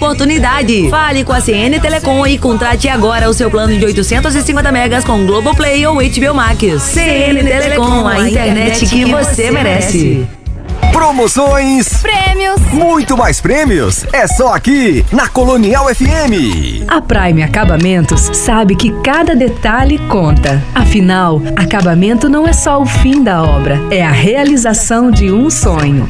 oportunidade. Fale com a CN Telecom e contrate agora o seu plano de 850 megas com Globoplay ou HBO Max. CN Telecom, a internet que você merece. Promoções, prêmios, muito mais prêmios, é só aqui na Colonial FM. A Prime Acabamentos sabe que cada detalhe conta. Afinal, acabamento não é só o fim da obra, é a realização de um sonho.